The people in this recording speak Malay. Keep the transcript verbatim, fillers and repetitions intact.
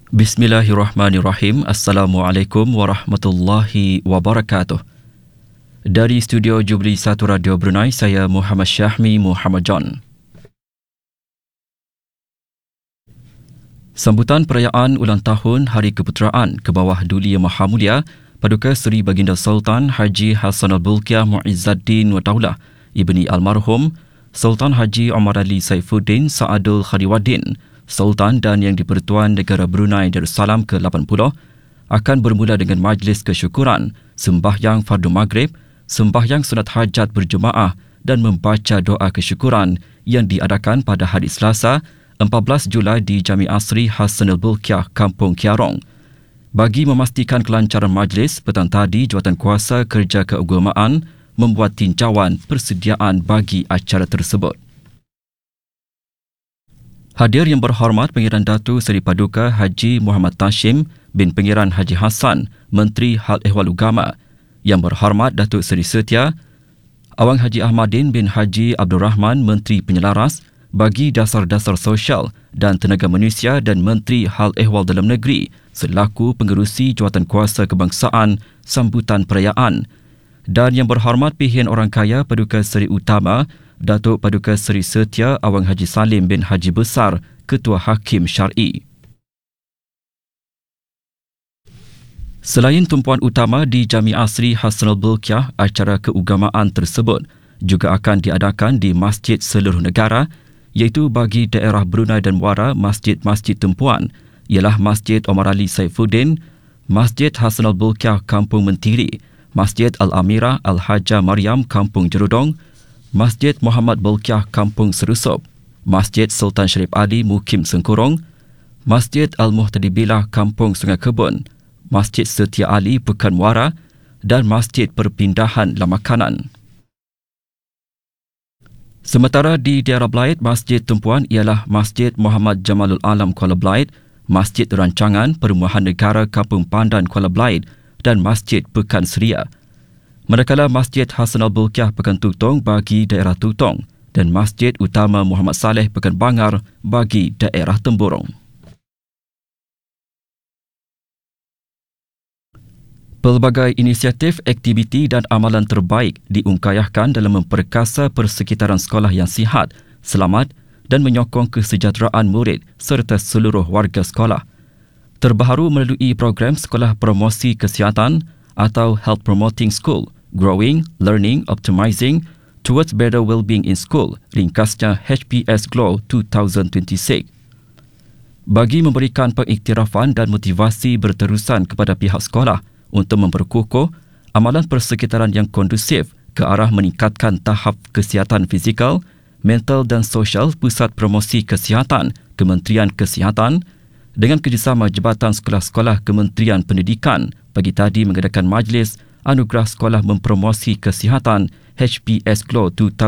Bismillahirrahmanirrahim. Assalamualaikum warahmatullahi wabarakatuh. Dari studio Jubilee satu Radio Brunei, saya Muhammad Syahmi Muhammad John. Sambutan perayaan ulang tahun Hari Keputeraan ke bawah Duli Yang Maha Mulia Paduka Seri Baginda Sultan Haji Hassanal Bolkiah Muizzaddin Wataulah Ibni Almarhum Sultan Haji Omar Ali Saifuddin Saadul Khadiwaddin Sultan dan Yang di-Pertuan Negara Brunei Darussalam ke lapan puluh akan bermula dengan majlis kesyukuran, sembahyang fardu maghrib, sembahyang sunat hajat berjemaah dan membaca doa kesyukuran yang diadakan pada hari Selasa empat belas Julai di Jami Asri Hassanal Bolkiah, Kampung Kiarong. Bagi memastikan kelancaran majlis, petang tadi Jawatankuasa Kerja Keagamaan membuat tinjauan persediaan bagi acara tersebut. Hadir yang berhormat Pengiran Datuk Seri Paduka Haji Muhammad Tashim bin Pengiran Haji Hassan, Menteri Hal Ehwal Ugama, Yang berhormat Datuk Seri Setia, Awang Haji Ahmadin bin Haji Abdul Rahman, Menteri Penyelaras bagi Dasar-Dasar Sosial dan Tenaga Manusia dan Menteri Hal Ehwal Dalam Negeri selaku pengerusi Jawatankuasa Kebangsaan sambutan perayaan, dan Yang berhormat Pihian Orang Kaya Paduka Seri Utama Datuk Paduka Seri Setia Awang Haji Salim bin Haji Besar, Ketua Hakim Syar'i. Selain tumpuan utama di Jami Asri Hassanal Bolkiah, acara keugamaan tersebut juga akan diadakan di masjid seluruh negara, iaitu bagi daerah Brunei dan Muara, masjid-masjid tumpuan ialah Masjid Omar Ali Saifuddin, Masjid Hassanal Bolkiah Kampung Mentiri, Masjid Al-Amirah Al-Hajjah Maryam Kampung Jerudong, Masjid Muhammad Bolkiah Kampung Serusup, Masjid Sultan Sharif Ali Mukim Sengkurong, Masjid Al-Muhtadibilah Kampung Sungai Kebun, Masjid Setia Ali Pekan Muara dan Masjid Perpindahan Lamakanan. Sementara di daerah Belait, masjid tumpuan ialah Masjid Muhammad Jamalul Alam Kuala Belait, Masjid Rancangan Perumahan Negara Kampung Pandan Kuala Belait dan Masjid Pekan Seria. Manakala Masjid Hassanal Bolkiah Pekan Tutong bagi daerah Tutong dan Masjid Utama Muhammad Saleh Pekan Bangar bagi daerah Temburong. Pelbagai inisiatif, aktiviti dan amalan terbaik diungkayahkan dalam memperkasa persekitaran sekolah yang sihat, selamat dan menyokong kesejahteraan murid serta seluruh warga sekolah. Terbaharu melalui program Sekolah Promosi Kesihatan atau Health Promoting School, Growing, Learning, Optimizing Towards Better Wellbeing in School, ringkasnya H P S Glow dua ribu dua puluh enam. Bagi memberikan pengiktirafan dan motivasi berterusan kepada pihak sekolah untuk memperkukuh amalan persekitaran yang kondusif ke arah meningkatkan tahap kesihatan fizikal, mental dan sosial, Pusat Promosi Kesihatan Kementerian Kesihatan dengan kerjasama Jabatan Sekolah-Sekolah Kementerian Pendidikan pagi tadi mengadakan majlis Anugerah Sekolah Mempromosi Kesihatan H P S Glow dua ribu